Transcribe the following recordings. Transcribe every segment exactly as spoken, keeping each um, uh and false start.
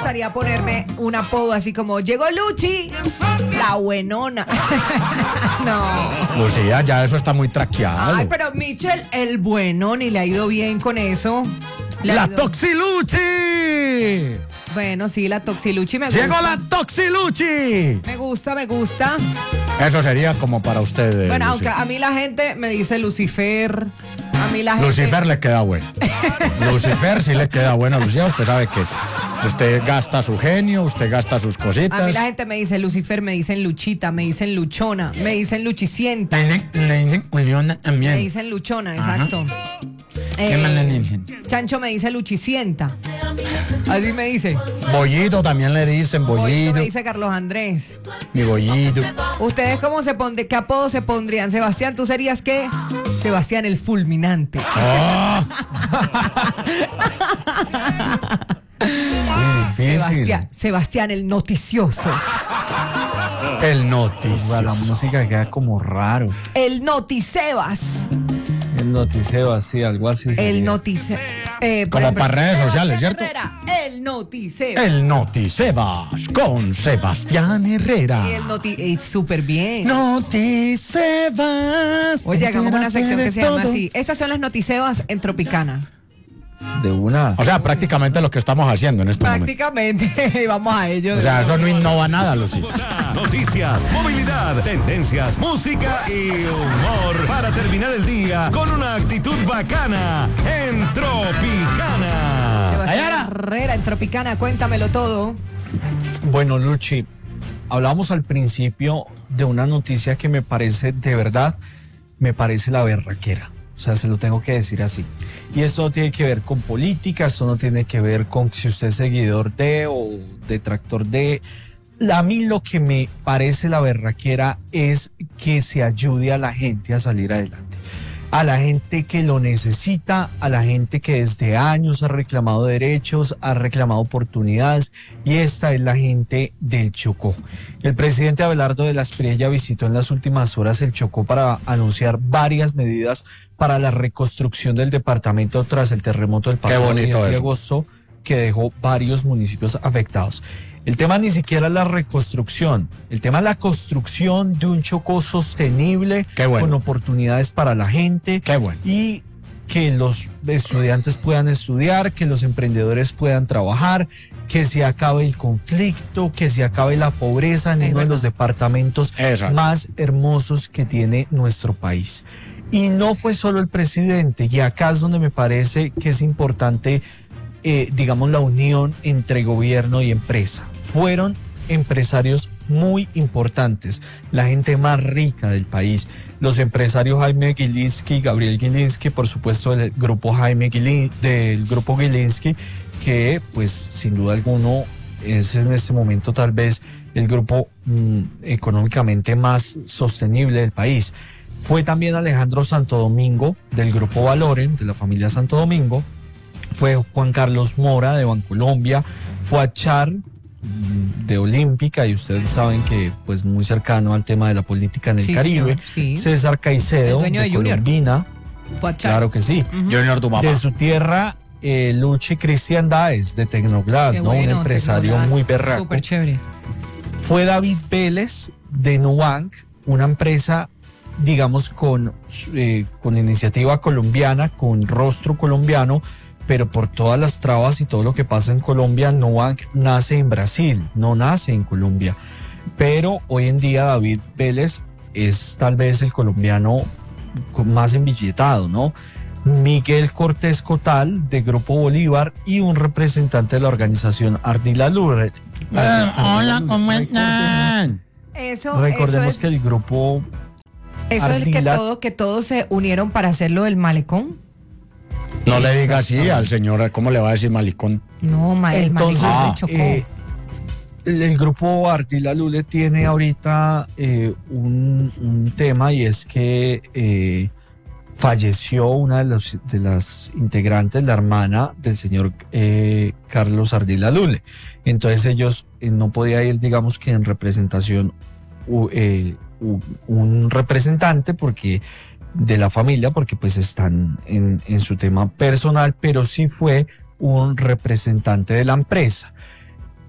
gustaría ponerme un apodo así como llegó Luchi, la buenona. No. Lucía, ya eso está muy traqueado. Ay, pero Michel, el buenón, y le ha ido bien con eso. Le ¡La ido... Toxiluchi! Bueno, sí, la Toxiluchi me gusta. ¡Llegó la Toxiluchi! Me gusta, me gusta. Eso sería como para ustedes. Bueno, Lucía. aunque a mí la gente me dice Lucifer. A mí la gente... Lucifer le queda bueno. Lucifer sí le queda bueno, Lucía. Usted sabe que usted gasta su genio, usted gasta sus cositas. A mí la gente me dice Lucifer, me dicen Luchita, me dicen Luchona, me dicen Luchicienta. Le dicen Juliana también. Me dicen Luchona, exacto. ¿Qué Eh, más le dicen? Chancho me dice Luchicienta. Así me dice. Bollito también le dicen, Bollito bollito. me dice Carlos Andrés. Mi bollito. ¿Ustedes cómo se pondrían? ¿Qué apodo se pondrían? Sebastián, ¿tú serías qué? Sebastián el fulminante. ¡Oh! Sebastián, Sebastián el noticioso. El noticioso. La música queda como raro. El noticebas. El noticeo, sí, algo así. El sería. notice... Eh, Como para redes sociales, ¿cierto? Herrera, el noticebas. El Noticebas con Sebastián Herrera. Y el noti... eh, súper bien. Noticebas. Oye, hagamos una entérate sección de que se llama todo. así. Estas son las noticebas en Tropicana. De una. O sea, prácticamente lo que estamos haciendo en este momento. Prácticamente. Vamos a ello. O sea, eso no innova nada, Lucía. Bogotá, noticias, movilidad, tendencias, música y humor para terminar el día con una actitud bacana en Tropicana. Sebastián Herrera en Tropicana, cuéntamelo todo. Bueno, Luchi, hablábamos al principio de una noticia que me parece, de verdad, me parece la berraquera. O sea, se lo tengo que decir así. Y esto no tiene que ver con política, esto no tiene que ver con si usted es seguidor de o detractor de. A mí lo que me parece la berraquera es que se ayude a la gente a salir adelante. A la gente que lo necesita, a la gente que desde años ha reclamado derechos, ha reclamado oportunidades, y esta es la gente del Chocó. El presidente Abelardo de la Espriella visitó en las últimas horas el Chocó para anunciar varias medidas para la reconstrucción del departamento tras el terremoto del pasado bonito diez de eso. agosto, que dejó varios municipios afectados. El tema ni siquiera es la reconstrucción, el tema es la construcción de un Chocó sostenible, Qué bueno. con oportunidades para la gente. Qué bueno. Y que los estudiantes puedan estudiar, que los emprendedores puedan trabajar, que se acabe el conflicto, que se acabe la pobreza en Es uno de verdad. los departamentos Exacto. más hermosos que tiene nuestro país. Y no fue solo el presidente, y acá es donde me parece que es importante, eh, digamos, la unión entre gobierno y empresa. Fueron empresarios muy importantes, la gente más rica del país, los empresarios Jaime Gilinski, Gabriel Gilinski, por supuesto del grupo Jaime Gilin, del grupo Gilinski, que pues sin duda alguno es en este momento tal vez el grupo mmm, económicamente más sostenible del país. Fue también Alejandro Santo Domingo del grupo Valoren, de la familia Santo Domingo, fue Juan Carlos Mora de Bancolombia, fue Achar de Olímpica, y ustedes saben que pues muy cercano al tema de la política en el Sí, Caribe, señor, sí. César Caicedo El dueño de de Junior. Colombina, Poachar. claro que sí, Junior, tu mamá. de su tierra, eh, Luchi Cristian Dáez de Tecnoglass, Qué ¿no? bueno, Un empresario Tecnoglass, muy berraco. Súper chévere. Fue David Vélez de Nubank, una empresa, digamos, con, eh, con iniciativa colombiana, con rostro colombiano, pero por todas las trabas y todo lo que pasa en Colombia, Nubank nace en Brasil, no nace en Colombia. Pero hoy en día David Vélez es tal vez el colombiano más embilletado, ¿no? Miguel Cortés Cotal, de Grupo Bolívar, y un representante de la organización Ardila Lure. Ah, hola, ¿cómo están? Eso, Recordemos eso que es, el grupo eso es que, Ardila- todo, que todos se unieron para hacerlo del malecón. No le diga así al señor, ¿cómo le va a decir malicón? No, ma, el Entonces, malecón ah, se chocó. eh, el, el grupo Ardila Lule tiene ahorita eh, un, un tema, y es que eh, falleció una de, los, de las integrantes, la hermana del señor eh, Carlos Ardila Lule. Entonces ellos eh, no podía ir, digamos que en representación u, eh, u, un representante porque de la familia, porque pues están en, en su tema personal, pero sí fue un representante de la empresa.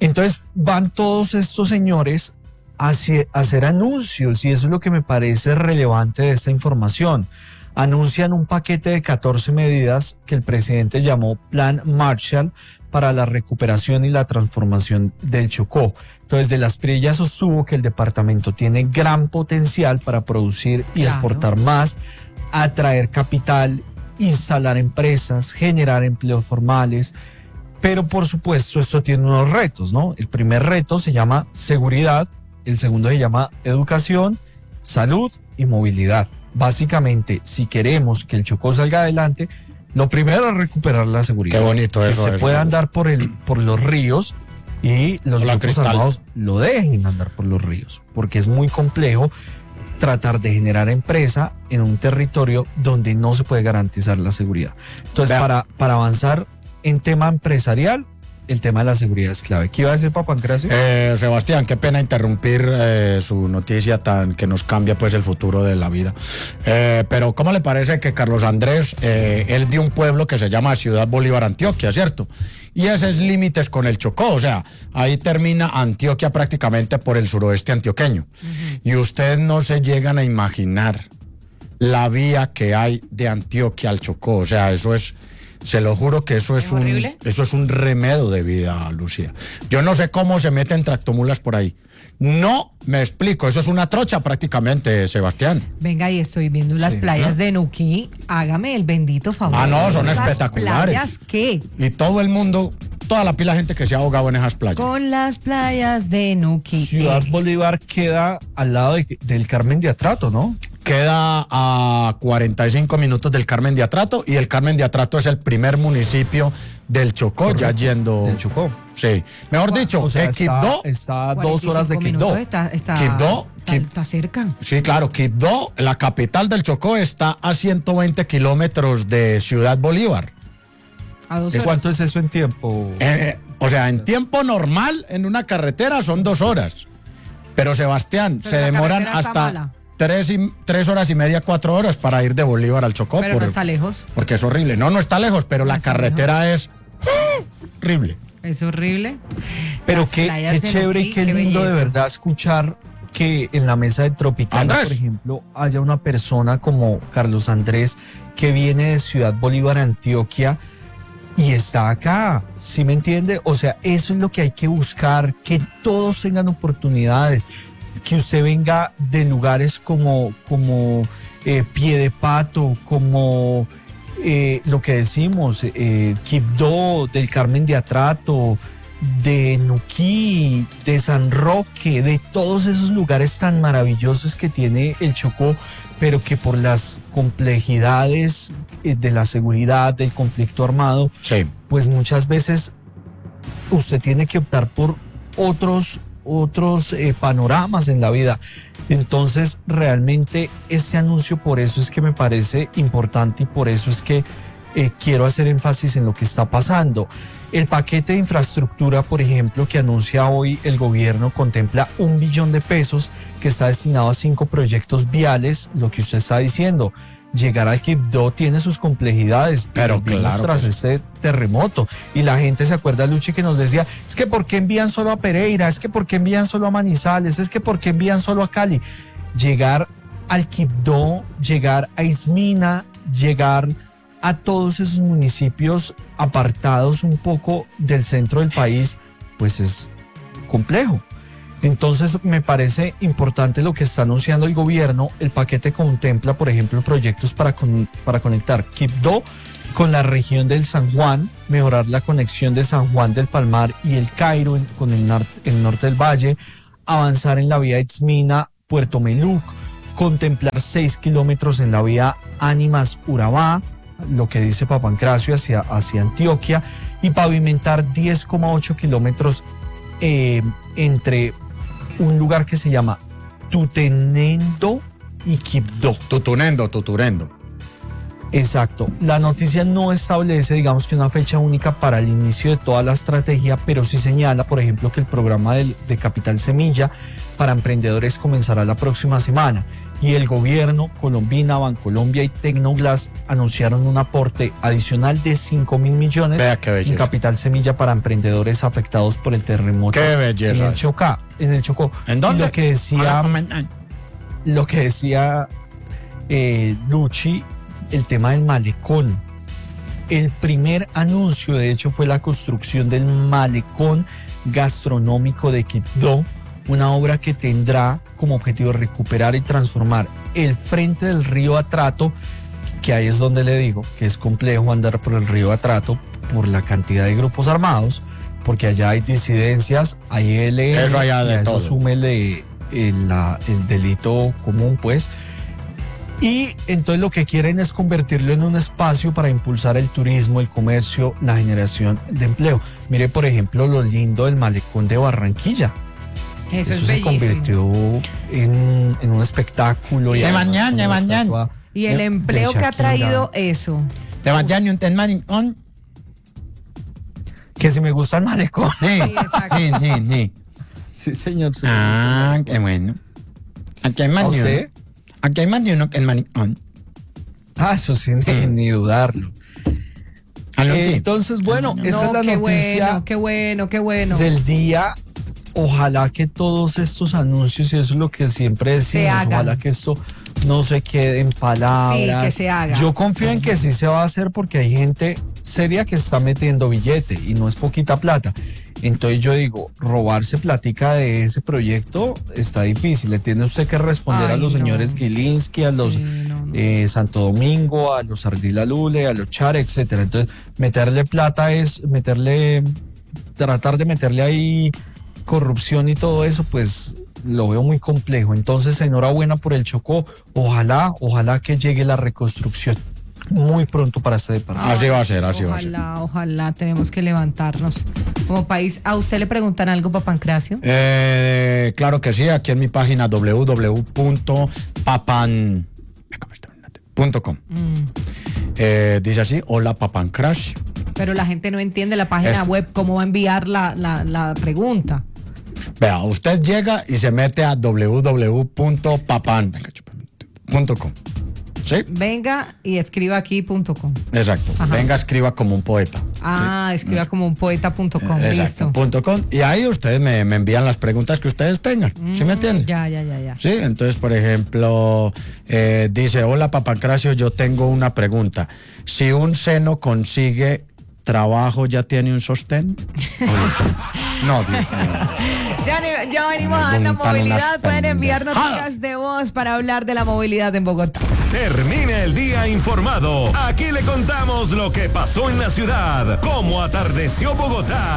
Entonces van todos estos señores a hacer, a hacer anuncios y eso es lo que me parece relevante de esta información. Anuncian un paquete de catorce medidas que el presidente llamó Plan Marshall para la recuperación y la transformación del Chocó. Entonces, de las Espriella sostuvo que el departamento tiene gran potencial para producir y Claro. exportar más, atraer capital, instalar empresas, generar empleos formales. Pero, por supuesto, esto tiene unos retos, ¿no? El primer reto se llama seguridad, el segundo se llama educación, salud y movilidad. Básicamente, si queremos que el Chocó salga adelante, lo primero es recuperar la seguridad. Qué bonito que eso, usted eso pueda me andar por el por los ríos y los Hola, grupos Cristal. armados lo dejen andar por los ríos, porque es muy complejo tratar de generar empresa en un territorio donde no se puede garantizar la seguridad. Entonces, Vea. para, para avanzar en tema empresarial, el tema de la seguridad es clave. ¿Qué iba a decir Papancracio? Eh, Sebastián, qué pena interrumpir eh, su noticia tan que nos cambia pues el futuro de la vida. Eh, pero ¿cómo le parece que Carlos Andrés eh, es de un pueblo que se llama Ciudad Bolívar, Antioquia, ¿cierto? Y ese es límites con el Chocó, o sea, ahí termina Antioquia prácticamente por el suroeste antioqueño. Uh-huh. Y ustedes no se llegan a imaginar la vía que hay de Antioquia al Chocó, o sea, eso es... Se lo juro que eso es, ¿Es un horrible? eso es un remedio de vida, Lucía. Yo no sé cómo se meten tractomulas por ahí. No me explico, eso es una trocha prácticamente, Sebastián. Venga, y estoy viendo las Sí. playas de Nuquí. Hágame el bendito favor. Ah, no, son ¿Esas espectaculares. ¿Playas qué? Y todo el mundo, toda la pila de gente que se ha ahogado en esas playas. Con las playas de Nuquí. Ciudad Eh, Bolívar queda al lado de- del Carmen de Atrato, ¿no? Queda a cuarenta y cinco minutos del Carmen de Atrato y el Carmen de Atrato es el primer municipio del Chocó, Correcto, ya yendo... del Chocó. Sí, mejor dicho, O sea, eh, está, Quibdó, está a dos horas de cuarenta y cinco minutos, Quibdó. Está, está, Quibdó, está, Quib- está cerca. sí, claro, Quibdó, la capital del Chocó, está a ciento veinte kilómetros de Ciudad Bolívar. A dos horas. ¿Cuánto es eso en tiempo? Eh, o sea, en tiempo normal, en una carretera son dos horas. Pero Sebastián, Pero se la demoran carretera está hasta mala. tres, y, tres horas y media, cuatro horas para ir de Bolívar al Chocó. Pero por- no está lejos. Porque es horrible. No, no está lejos, pero No la está carretera es horrible. Es horrible. Pero Las qué, playas qué de chévere y Nuquí, qué lindo de belleza. verdad escuchar que en la mesa de Tropicana, Andrés. por ejemplo, haya una persona como Carlos Andrés que viene de Ciudad Bolívar, Antioquia, y está acá, ¿sí me entiende? O sea, eso es lo que hay que buscar, que todos tengan oportunidades, que usted venga de lugares como, como eh, Piedepato, como eh, lo que decimos, eh, Quibdó, del Carmen de Atrato, de Nuquí, de San Roque, de todos esos lugares tan maravillosos que tiene el Chocó, pero que por las complejidades eh, de la seguridad, del conflicto armado, Sí. pues muchas veces usted tiene que optar por otros, otros eh, panoramas en la vida. Entonces, realmente este anuncio, por eso es que me parece importante y por eso es que eh, quiero hacer énfasis en lo que está pasando. El paquete de infraestructura, por ejemplo, que anuncia hoy el gobierno, contempla un billón de pesos que está destinado a cinco proyectos viales, lo que usted está diciendo. Llegar al Quibdó tiene sus complejidades, Pero y vimos claro que tras sí. este terremoto. Y la gente se acuerda, Luchi, que nos decía, es que ¿por qué envían solo a Pereira? Es que ¿por qué envían solo a Manizales? Es que ¿por qué envían solo a Cali? Llegar al Quibdó, llegar a Ismina, llegar a todos esos municipios apartados un poco del centro del país, pues es complejo. Entonces me parece importante lo que está anunciando el gobierno. El paquete contempla, por ejemplo, proyectos para, con, para conectar Quibdó con la región del San Juan, mejorar la conexión de San Juan del Palmar y el Cairo en- con el, nar- el norte del valle, avanzar en la vía Itzmina, Puerto Meluc, contemplar seis kilómetros en la vía Ánimas-Urabá, lo que dice Papancracio hacia, hacia Antioquia, y pavimentar diez coma ocho kilómetros eh, entre un lugar que se llama Tutenendo y Quibdó. Tutunendo, tuturendo. Exacto. La noticia no establece, digamos que una fecha única para el inicio de toda la estrategia, pero sí señala, por ejemplo, que el programa de, de Capital Semilla para emprendedores comenzará la próxima semana. Y el gobierno, Colombina, Bancolombia y Tecnoglass anunciaron un aporte adicional de cinco mil millones Vea qué belleza. en Capital Semilla para emprendedores afectados por el terremoto Qué belleza en el es. Chocó. En el Chocó. ¿En Y dónde? lo que decía, lo que decía eh, Luchi, el tema del malecón. El primer anuncio, de hecho, fue la construcción del malecón gastronómico de Quibdó, una obra que tendrá como objetivo recuperar y transformar el frente del río Atrato, que ahí es donde le digo que es complejo andar por el río Atrato por la cantidad de grupos armados, porque allá hay disidencias, hay E L N, Eso allá y de a eso todo. súmele el, la- el delito común, pues. Y entonces lo que quieren es convertirlo en un espacio para impulsar el turismo, el comercio, la generación de empleo. Mire, por ejemplo, lo lindo del malecón de Barranquilla. Eso, es se bellísimo. convirtió en, en un espectáculo. Y De además mañana, con de una mañana. estatua Y el de empleo que ha Shakira, traído eso. ¿Te mañana un ten manicón? Que si me gusta el malecón. Sí, exacto. sí, sí, sí. Sí, señor. sí me Ah, qué bueno. Aquí hay más ¿A de uno. usted? Aquí hay más de uno que el manicón. gusta. Ah, eso sí, ni, ni dudarlo. Ah, no, Eh, sí. Entonces, bueno, esa No, es la qué noticia bueno, qué bueno, qué bueno. del día. Ojalá que todos estos anuncios, y eso es lo que siempre decimos, hagan. ojalá que esto no se quede en palabras. Sí, que se haga. Yo confío en que sí se va a hacer porque hay gente seria que está metiendo billete y no es poquita plata. Entonces yo digo, robarse platica de ese proyecto está difícil. Le tiene usted que responder Ay, a los no. señores Gilinski, a los Sí, no, no. eh, Santo Domingo, a los Ardila Lule, a los Char, etcétera. Entonces, meterle plata es meterle, tratar de meterle ahí corrupción y todo eso, pues lo veo muy complejo. Entonces, enhorabuena por el Chocó. Ojalá, ojalá que llegue la reconstrucción muy pronto para este departamento. Así va a ser, así va a ser. Ojalá, ojalá, tenemos que levantarnos como país. ¿A usted le preguntan algo, Papancracio? Eh, claro que sí, aquí en mi página w w w punto papan punto com. Mm, Eh, dice así, hola Papancrash. pero la gente no entiende la página Esto. web, cómo va a enviar la, la, la pregunta. Vea, usted llega y se mete a w w w punto papan punto com. ¿Sí? Venga y escriba aquí punto com. Exacto. Ajá. Venga, escriba como un poeta. Ah, escriba como un poeta punto com. Exacto, Listo. punto com. Y ahí ustedes me, me envían las preguntas que ustedes tengan. ¿Sí me entienden? Ya, ya, ya, ya. Sí, entonces, por ejemplo, eh, dice, hola Papancracio, yo tengo una pregunta. Si un seno consigue trabajo, ¿ya tiene un sostén? No, Dios mío. Ya, ne- ya venimos a la Preguntan movilidad. unas Pueden enviar pendejadas. notas de voz para hablar de la movilidad en Bogotá. Termina el día informado. Aquí le contamos lo que pasó en la ciudad, cómo atardeció Bogotá.